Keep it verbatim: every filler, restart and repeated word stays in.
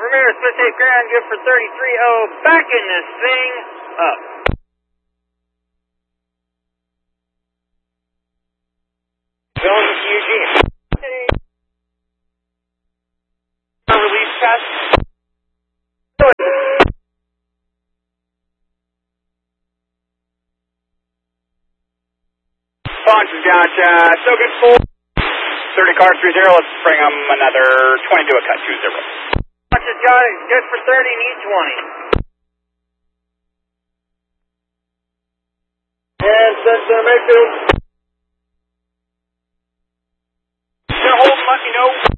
Ramirez, fifty-eight grand, good for thirty-three oh. Backing this thing up. Going to Eugene. Release test. Launch is down to uh, so good full. thirty cars, three zero. Let's bring them another twenty to a cut, two zero. Launch has got it. Good for thirty, need twenty. And send to Mayfield. Hold, let me know.